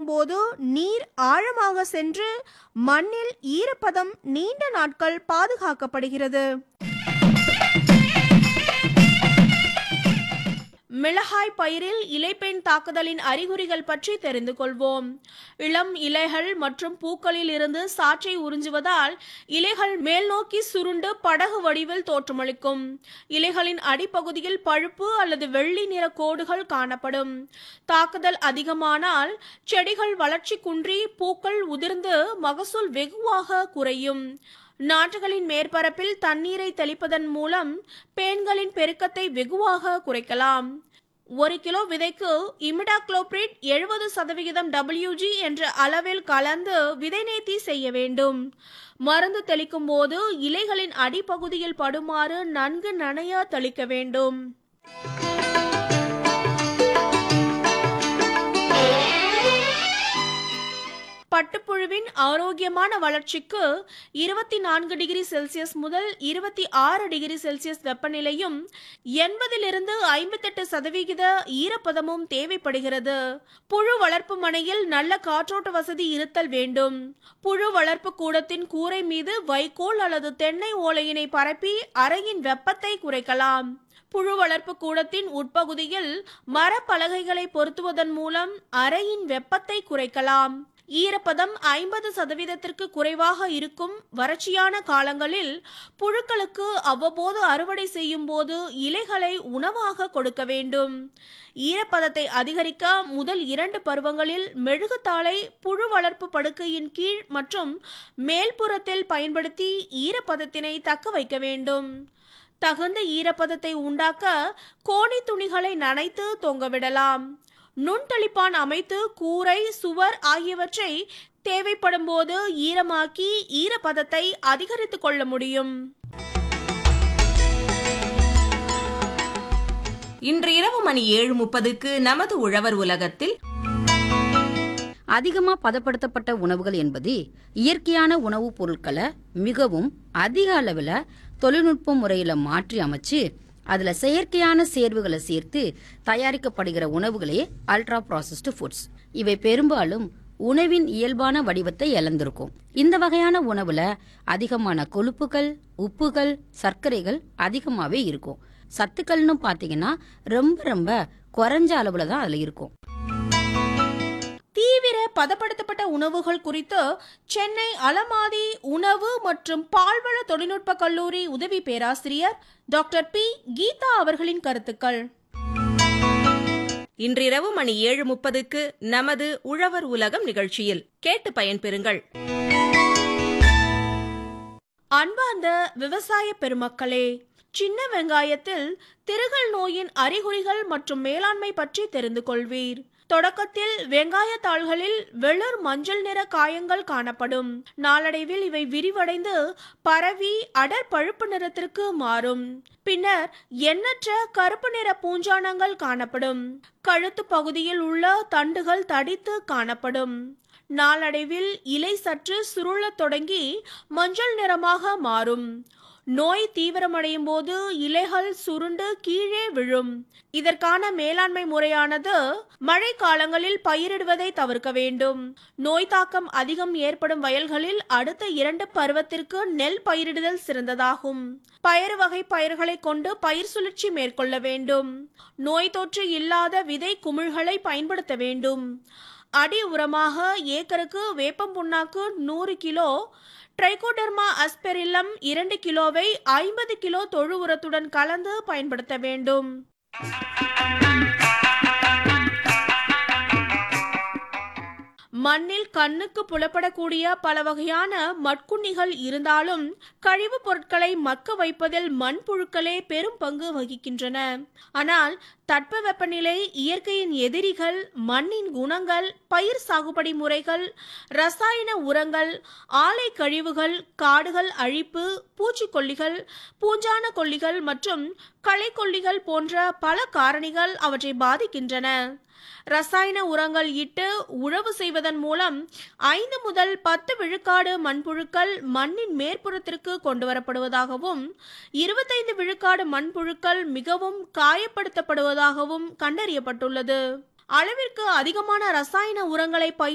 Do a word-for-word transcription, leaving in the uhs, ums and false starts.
போது நீர் ஆழமாக சென்று மண்ணில் ஈரப்பதம் நீண்ட நாட்கள் பாதுகாக்கப்படுகிறது. மிளகாய் பயிரில் இலைப்பெண் தாக்குதலின் அறிகுறிகள் பற்றி தெரிந்து கொள்வோம். இளம் இலைகள் மற்றும் பூக்களில் இருந்து சாற்றை உறிஞ்சுவதால் இலைகள் மேல் நோக்கி சுருண்டு படகு வடிவில் தோற்றமளிக்கும். இலைகளின் அடிப்பகுதியில் பழுப்பு அல்லது வெள்ளி நிற கோடுகள் காணப்படும். தாக்குதல் அதிகமானால் செடிகள் வளர்ச்சி குன்றி பூக்கள் உதிர்ந்து மகசூல் வெகுவாக குறையும். நாற்றுகளின் மேற்பரப்பில் தண்ணீரை தெளிப்பதன் மூலம் பேன்களின் பெருக்கத்தை வெகுவாக குறைக்கலாம். ஒரு கிலோ விதைக்கு இமிடாக்ளோபிரிட் எழுபது சதவிகிதம் டபிள்யூஜி என்ற அளவில் கலந்து விதை நேர்த்தி செய்ய வேண்டும். மருந்து தெளிக்கும் போது இலைகளின் அடிப்பகுதியில் படுமாறு நன்கு நனைய தெளிக்க வேண்டும். பட்டுப்புழுவின் ஆரோக்கியமான வளர்ச்சிக்கு இருபத்தி நான்கு டிகிரி செல்சியஸ் முதல் இருபத்தி ஆறு டிகிரி செல்சியஸ் வெப்பநிலையும் எண்பதிலிருந்து ஐம்பத்தெட்டு சதவிகித ஈரப்பதமும் தேவைப்படுகிறது. புழு வளர்ப்பு மனையில் நல்ல காற்றோட்ட வசதி இருத்தல் வேண்டும். புழு வளர்ப்பு கூடத்தின் கூரை மீது வைக்கோல் அல்லது தென்னை ஓலையினை பரப்பி அறையின் வெப்பத்தை குறைக்கலாம். புழு வளர்ப்பு கூடத்தின் உட்பகுதியில் மரப்பலகைகளை பொருத்துவதன் மூலம் அறையின் வெப்பத்தை குறைக்கலாம். ஈரப்பதம் ஐம்பது சதவீதத்திற்கு குறைவாக இருக்கும் வறட்சியான காலங்களில் புழுக்களுக்கு அவ்வப்போது அறுவடை செய்யும் போது இலைகளை உணவாக கொடுக்க வேண்டும். ஈரப்பதத்தை அதிகரிக்க முதல் இரண்டு பருவங்களில் மெழுகுத்தாளை புழு வளர்ப்பு படுக்கையின் கீழ் மற்றும் மேல்புறத்தில் பயன்படுத்தி ஈரப்பதத்தினை தக்க வைக்க வேண்டும். தகுந்த ஈரப்பதத்தை உண்டாக்க கோணி துணிகளை நனைத்து தொங்கவிடலாம். நுண்தளிப்பான் அமைத்து கூரை, சுவர் ஆகியவற்றை தேவைப்படும் போது ஈரமாக்கி ஈரப்பதத்தை அதிகரித்துக் கொள்ள முடியும். இன்று இரவு மணி ஏழு முப்பதுக்கு நமது உழவர் உலகத்தில் அதிகமா பதப்படுத்தப்பட்ட உணவுகள் என்பது இயற்கையான உணவுப் பொருட்களை மிகவும் அதிக அளவில் தொழில்நுட்ப முறையில மாற்றி அமைச்சு அதுல செயற்கையான சேர்வுகளை சேர்த்து தயாரிக்கப்படுகிற உணவுகளே அல்ட்ரா ப்ராசஸ்டு ஃபுட்ஸ். இவை பெரும்பாலும் உணவின் இயல்பான வடிவத்தை இழந்திருக்கும். இந்த வகையான உணவுல அதிகமான கொழுப்புகள், உப்புகள், சர்க்கரைகள் அதிகமாவே இருக்கும். சத்துக்கள்னு பாத்தீங்கன்னா ரொம்ப ரொம்ப குறைஞ்ச அளவுல தான் அதுல இருக்கும். தீவிர பதப்படுத்தப்பட்ட உணவுகள் குறித்து சென்னை அலமாதி உணவு மற்றும் பால்வள தொழில்நுட்ப கல்லூரி உதவி பேராசிரியர் டாக்டர் பி கீதா அவர்களின் கருத்துக்கள். இன்றிரவு மணி ஏழு முப்பதுக்கு நமது உழவர் உலகம் நிகழ்ச்சியில் கேட்டு பயன்பெறுங்கள். அன்பார்ந்த விவசாய பெருமக்களே, சின்ன வெங்காயத்தில் திருகல் நோயின் அறிகுறிகள் மற்றும் மேலாண்மை பற்றி தெரிந்து கொள்வீர். தொடக்கத்தில் வெங்காய தாள்களில் வெளிர் மஞ்சள் நிற காயங்கள் காணப்படும். நாளடைவில் இவை விரிவடைந்து பரவி அடர் பழுப்பு நிறத்திற்கு மாறும். பின்னர் எண்ணற்ற கருப்பு நிற பூஞ்சானங்கள் காணப்படும். கழுத்து பகுதியில் உள்ள தண்டுகள் தடித்து காணப்படும். நாளடைவில் இலை சற்று சுருளத் தொடங்கி மஞ்சள் நிறமாக மாறும். நோய் தீவிரமடையும் போது இலைகள் சுருண்டு கீழே விழும். இதற்கான மேலாண்மை முறையானது மழை காலங்களில் பயிரிடுவதை தவிர்க்க வேண்டும். நோய் தாக்கம் அதிகம் ஏற்படும் வயல்களில் அடுத்த இரண்டு பருவத்திற்கு நெல் பயிரிடுதல் சிறந்ததாகும். பயறு வகை பயிர்களை கொண்டு பயிர் சுழற்சி மேற்கொள்ள வேண்டும். நோய் தொற்று இல்லாத விதை குமிழ்களை பயன்படுத்த வேண்டும். அடி உரமாக ஏக்கருக்கு வேப்பம் புண்ணாக்கு நூறு கிலோ, ட்ரைகோடர்மா அஸ்பெரில்லம் இரண்டு கிலோவை ஐம்பது கிலோ தொழு உரத்துடன் கலந்து பயன்படுத்த வேண்டும். மண்ணில் கண்ணுக்கு புலப்படக்கூடிய பல வகையான மட்குண்ணிகள் இருந்தாலும் கழிவுப் பொருட்களை மக்க வைப்பதில் மண்புழுக்களே பெரும் பங்கு வகிக்கின்றன. ஆனால் தட்பவெப்பநிலை, இயற்கையின் எதிரிகள், மண்ணின் குணங்கள், பயிர் சாகுபடி முறைகள், ரசாயன உரங்கள், ஆலை கழிவுகள், காடுகள் அழிப்பு, பூச்சிக்கொல்லிகள், பூஞ்சான கொல்லிகள் மற்றும் களைக்கொல்லிகள் போன்ற பல காரணிகள் அவற்றை பாதிக்கின்றன. ரசாயன உரங்கள் இட்டு உழவு செய்வதன் மூலம் ஐந்து முதல் பத்து விழுக்காடு மண்புழுக்கள் மண்ணின் மேற்புறத்திற்கு கொண்டு வரப்படுவதாகவும் இருபத்தைந்து விழுக்காடு மண்புழுக்கள் மிகவும் காயப்படுத்தப்படுவதாகவும் கண்டறியப்பட்டுள்ளது. அளவிற்கு அதிகமான ரசாயன உரங்களை பயிர்